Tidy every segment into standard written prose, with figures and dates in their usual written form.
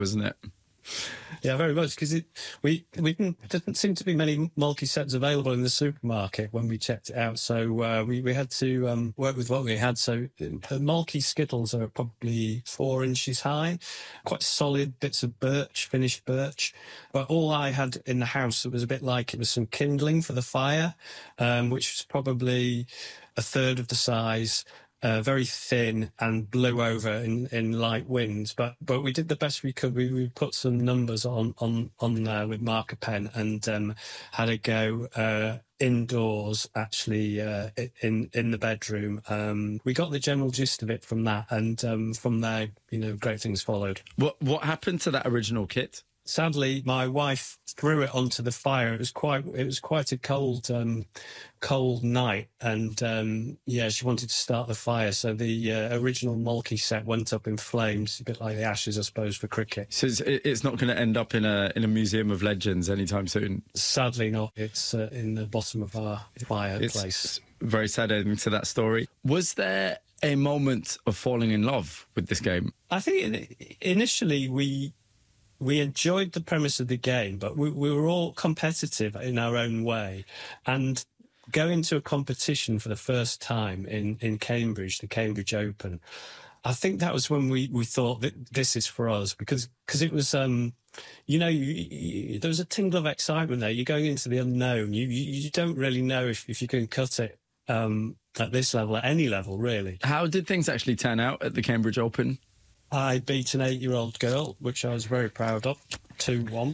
wasn't it? Yeah, very much, because didn't seem to be many multi-sets available in the supermarket when we checked it out. So we had to work with what we had. So the multi Skittles are probably 4 inches high, quite solid bits of birch, finished birch. But all I had in the house, it was a bit like it was some kindling for the fire, which was probably a third of the size. Very thin and blew over in light winds, but we did the best we could. We put some numbers on there with marker pen and had a go indoors, actually, in the bedroom. We got the general gist of it from that, and from there, great things followed. What happened to that original kit? Sadly, my wife threw it onto the fire. It was quite a cold night, and she wanted to start the fire. So the original multi set went up in flames, a bit like the Ashes, I suppose, for cricket. So it's not going to end up in a museum of legends anytime soon. Sadly, not. It's in the bottom of our fireplace. It's very sad ending to that story. Was there a moment of falling in love with this game? I think initially we enjoyed the premise of the game, but we were all competitive in our own way. And going to a competition for the first time in Cambridge, the Cambridge Open, I think that was when we thought that this is for us, because it was, there was a tingle of excitement there. You're going into the unknown. You don't really know if you can cut it at this level, at any level, really. How did things actually turn out at the Cambridge Open? I beat an 8-year-old girl, which I was very proud of, 2-1.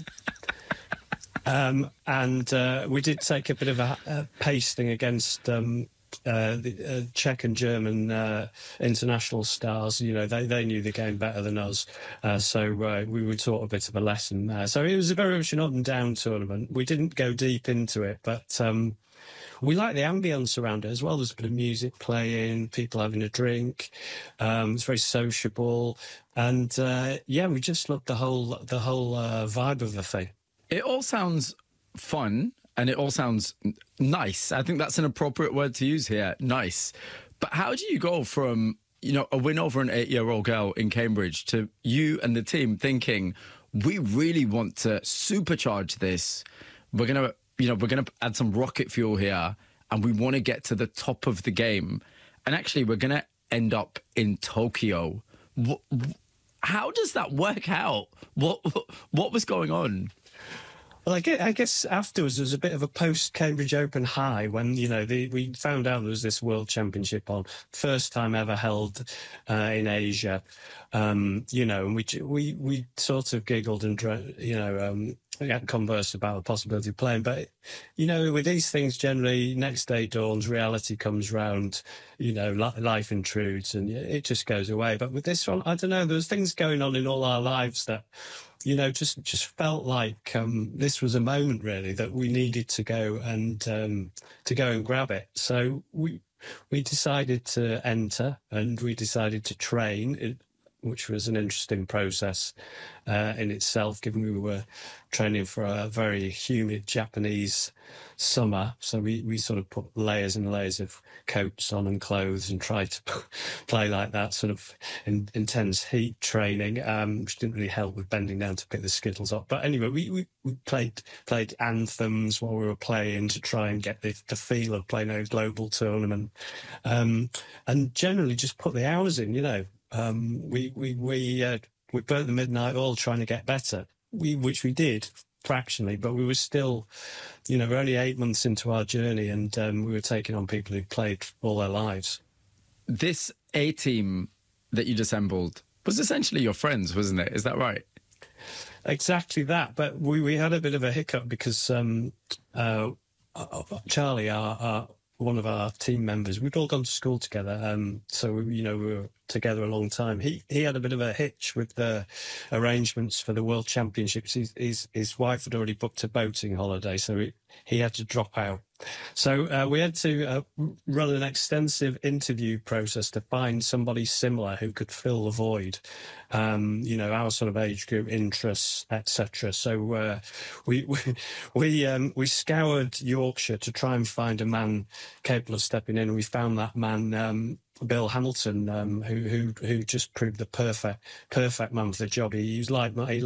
And we did take a bit of a pasting against the Czech and German international stars. They knew the game better than us. So we were taught a bit of a lesson there. So it was a very much an up-and-down tournament. We didn't go deep into it, but we like the ambience around it as well. There's a bit of music playing, people having a drink. It's very sociable, and we just loved the whole vibe of the thing. It all sounds fun, and it all sounds nice. I think that's an appropriate word to use here, nice. But how do you go from a win over an 8-year-old girl in Cambridge to you and the team thinking, we really want to supercharge this? We're gonna add some rocket fuel here, and we want to get to the top of the game. And actually, we're going to end up in Tokyo. How does that work out? What was going on? Well, I guess afterwards there was a bit of a post-Cambridge Open high when, we found out there was this World Championship on, first time ever held in Asia, and we sort of giggled and, conversed about the possibility of playing. But, with these things, generally, next day dawns, reality comes round, life intrudes, and it just goes away. But with this one, I don't know, there was things going on in all our lives that, just felt like this was a moment, really, that we needed to go and grab it. So we decided to enter, and we decided to train, which was an interesting process in itself, given we were training for a very humid Japanese summer. So we sort of put layers and layers of coats on and clothes and tried to play like that sort of intense heat training, which didn't really help with bending down to pick the Skittles up. But anyway, we played anthems while we were playing to try and get the feel of playing a global tournament, and generally just put the hours in, we burnt the midnight oil trying to get better, which we did fractionally, but we were still, we're only 8 months into our journey, and we were taking on people who played all their lives. This A team that you'd assembled was essentially your friends, wasn't it? Is that right? Exactly that. But we had a bit of a hiccup because Charlie, our one of our team members, we'd all gone to school together, so we were together a long time. He had a bit of a hitch with the arrangements for the World Championships. His wife had already booked a boating holiday, so he had to drop out So we had to run an extensive interview process to find somebody similar who could fill the void. Our sort of age group, interests, etc. So we scoured Yorkshire to try and find a man capable of stepping in. We found that man. Bill Hamilton, who just proved the perfect man for the job. He was like